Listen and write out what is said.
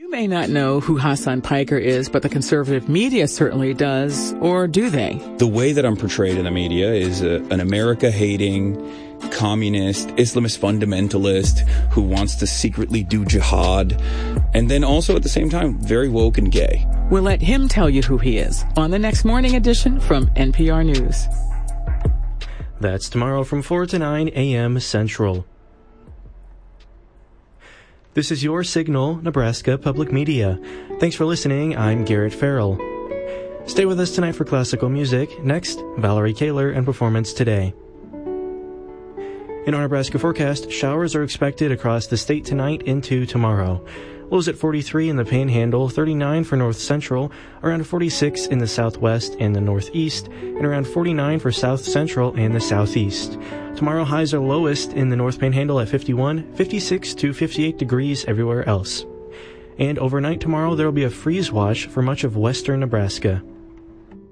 You may not know who Hassan Piker is, but the conservative media certainly does, or do they? The way that I'm portrayed in the media is an America-hating, communist, Islamist fundamentalist who wants to secretly do jihad, and then also at the same time, very woke and gay. We'll let him tell you who he is on the next morning edition from NPR News. That's tomorrow from 4 to 9 a.m. Central. This is your Signal, Nebraska Public Media. Thanks for listening. I'm Garrett Farrell. Stay with us tonight for classical music. Next, Valerie Kaler and Performance Today. In our Nebraska forecast, showers are expected across the state tonight into tomorrow. Lows at 43 in the Panhandle, 39 for North Central, around 46 in the Southwest and the Northeast, and around 49 for South Central and the Southeast. Tomorrow, highs are lowest in the North Panhandle at 51, 56 to 58 degrees everywhere else. And overnight tomorrow, there will be a freeze watch for much of western Nebraska.